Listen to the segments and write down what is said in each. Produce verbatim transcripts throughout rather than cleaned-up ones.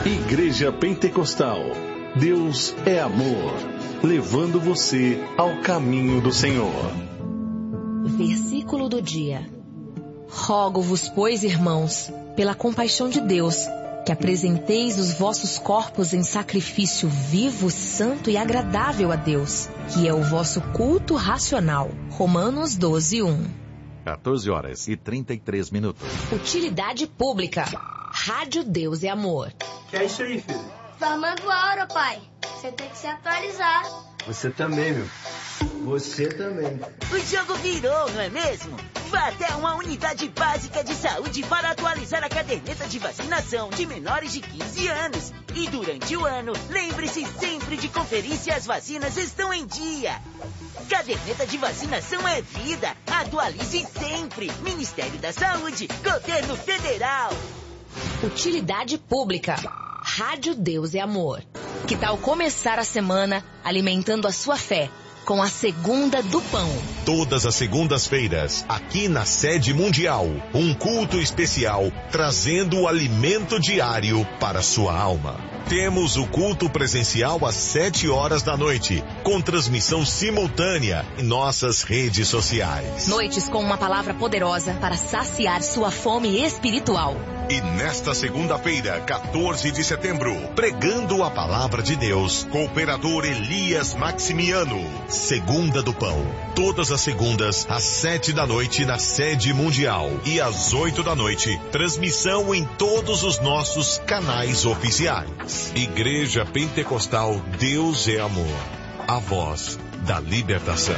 Igreja Pentecostal, Deus é amor, levando você ao caminho do Senhor. Versículo do dia. Rogo-vos, pois, irmãos, pela compaixão de Deus, que apresenteis os vossos corpos em sacrifício vivo, santo e agradável a Deus, que é o vosso culto racional. Romanos doze, um. quatorze horas e trinta e três minutos. Utilidade pública. Rádio Deus é Amor. Que é isso aí, filho? Formando aula, pai. Você tem que se atualizar. Você também, meu. Você também. O jogo virou, não é mesmo? Vá até uma unidade básica de saúde para atualizar a caderneta de vacinação de menores de quinze anos. E durante o ano, lembre-se sempre de conferir se as vacinas estão em dia. Caderneta de vacinação é vida. Atualize sempre. Ministério da Saúde, Governo Federal. Utilidade pública. Rádio Deus é Amor. Que tal começar a semana alimentando a sua fé com a Segunda do Pão? Todas as segundas-feiras, aqui na Sede Mundial, um culto especial trazendo o alimento diário para sua alma. Temos o culto presencial às sete horas da noite, com transmissão simultânea em nossas redes sociais. Noites com uma palavra poderosa para saciar sua fome espiritual. E nesta segunda-feira, quatorze de setembro, pregando a palavra de Deus, cooperador Elias Maximiano. Segunda do Pão. Todas as segundas, às sete da noite, na Sede Mundial. E às oito da noite, transmissão em todos os nossos canais oficiais. Igreja Pentecostal Deus é Amor. A voz da libertação.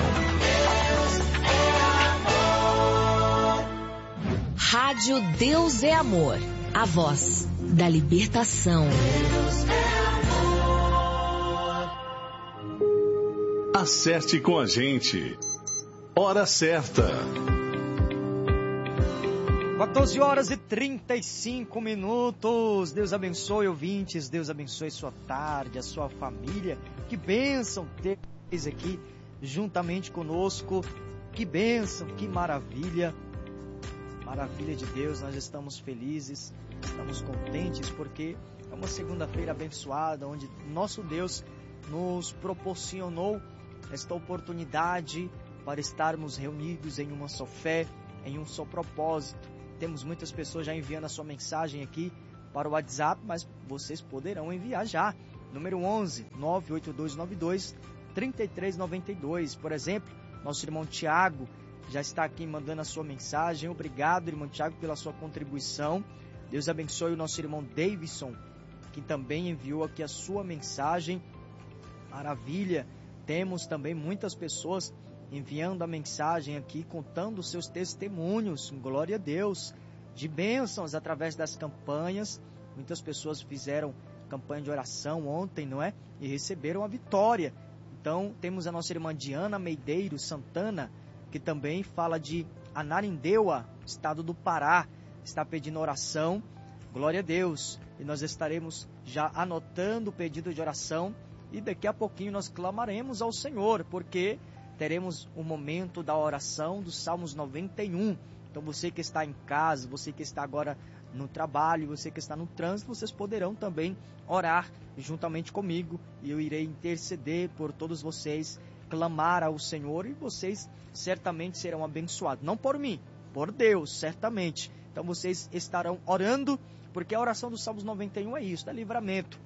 Rádio Deus é Amor, a voz da libertação. Acerte com a gente. Hora certa. quatorze horas e trinta e cinco minutos. Deus abençoe, ouvintes. Deus abençoe sua tarde, a sua família. Que bênção ter vocês aqui juntamente conosco. Que bênção, que maravilha. Maravilha de Deus, nós estamos felizes, estamos contentes porque é uma segunda-feira abençoada, onde nosso Deus nos proporcionou esta oportunidade para estarmos reunidos em uma só fé, em um só propósito. Temos muitas pessoas já enviando a sua mensagem aqui para o WhatsApp, mas vocês poderão enviar já. Número onze, nove oito dois nove dois, três três nove dois. Por exemplo, nosso irmão Tiago já está aqui mandando a sua mensagem. Obrigado, irmão Tiago, pela sua contribuição. Deus abençoe o nosso irmão Davidson, que também enviou aqui a sua mensagem. Maravilha. Temos também muitas pessoas enviando a mensagem aqui, contando os seus testemunhos. Glória a Deus. De bênçãos através das campanhas. Muitas pessoas fizeram campanha de oração ontem, não é? E receberam a vitória. Então, temos a nossa irmã Diana Meideiro Santana, que também fala de Ananindeua, estado do Pará, está pedindo oração. Glória a Deus. E nós estaremos já anotando o pedido de oração e daqui a pouquinho nós clamaremos ao Senhor, porque teremos o momento da oração dos Salmos noventa e um. Então você que está em casa, você que está agora no trabalho, você que está no trânsito, vocês poderão também orar juntamente comigo e eu irei interceder por todos vocês, clamar ao Senhor e vocês certamente serão abençoados. Não por mim, por Deus, certamente. Então vocês estarão orando, porque a oração dos Salmos noventa e um é isso, é livramento.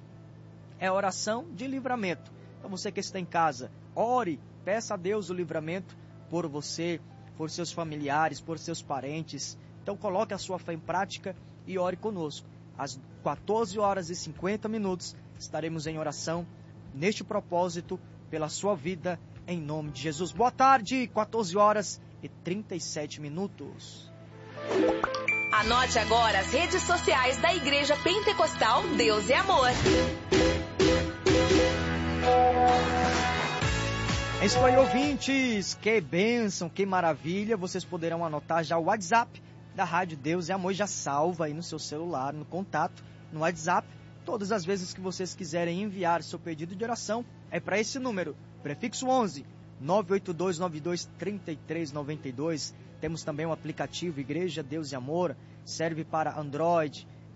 É oração de livramento. Então você que está em casa, ore, peça a Deus o livramento por você, por seus familiares, por seus parentes. Então coloque a sua fé em prática e ore conosco. Às quatorze horas e cinquenta minutos estaremos em oração neste propósito pela sua vida, em nome de Jesus. Boa tarde, quatorze horas e trinta e sete minutos. Anote agora as redes sociais da Igreja Pentecostal Deus é Amor. É isso aí, ouvintes. Que bênção, que maravilha. Vocês poderão anotar já o WhatsApp da Rádio Deus é Amor. Já salva aí no seu celular, no contato, no WhatsApp. Todas as vezes que vocês quiserem enviar seu pedido de oração, é para esse número, prefixo onze, nove oito dois nove dois, três três nove dois. Temos também o aplicativo Igreja Deus e Amor, serve para Android,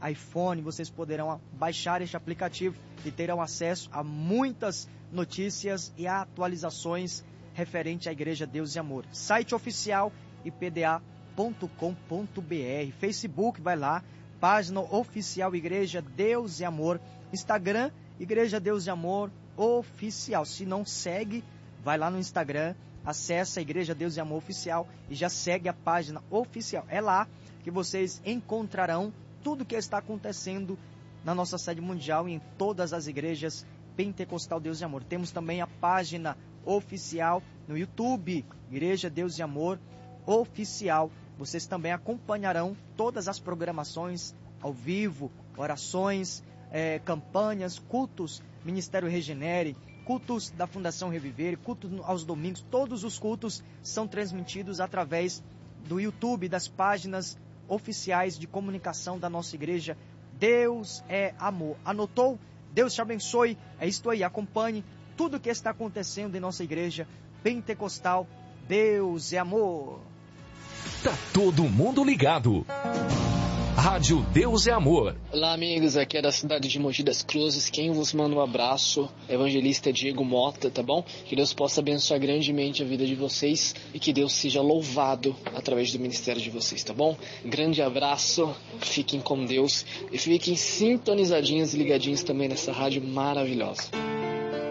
iPhone, vocês poderão baixar este aplicativo e terão acesso a muitas notícias e atualizações referente à Igreja Deus e Amor. Site oficial i p d a ponto com ponto b r, Facebook, vai lá, página oficial Igreja Deus e Amor, Instagram, Igreja Deus e Amor Oficial. Se não segue, vai lá no Instagram, acessa a Igreja Deus e Amor Oficial e já segue a página oficial. É lá que vocês encontrarão tudo o que está acontecendo na nossa sede mundial e em todas as igrejas Pentecostal Deus e Amor. Temos também a página oficial no YouTube, Igreja Deus e Amor Oficial. Vocês também acompanharão todas as programações ao vivo, orações, eh, campanhas, cultos, Ministério Regenere, cultos da Fundação Reviver, cultos aos domingos. Todos os cultos são transmitidos através do YouTube, das páginas oficiais de comunicação da nossa igreja. Deus é amor. Anotou? Deus te abençoe. É isto aí, acompanhe tudo o que está acontecendo em nossa igreja Pentecostal. Deus é amor. Tá todo mundo ligado. Rádio Deus é Amor. Olá, amigos, aqui é da cidade de Mogi das Cruzes. Quem vos manda um abraço, evangelista Diego Mota, tá bom? Que Deus possa abençoar grandemente a vida de vocês e que Deus seja louvado através do ministério de vocês, tá bom? Grande abraço, fiquem com Deus e fiquem sintonizadinhos e ligadinhos também nessa rádio maravilhosa.